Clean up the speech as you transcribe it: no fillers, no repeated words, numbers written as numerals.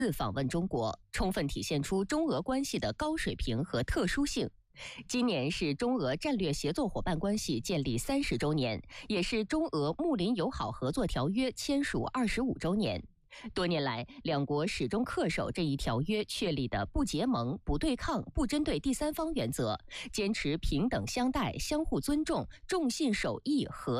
次访问中国，充分体现出中俄关系的高水平和特殊性。今年是中俄战略协作伙伴关系建立30周年，也是中俄睦邻友好合作条约签署25周年。多年来，两国始终恪守这一条约确立的不结盟、不对抗、不针对第三方原则，坚持平等相待、相互尊重、重信守义、合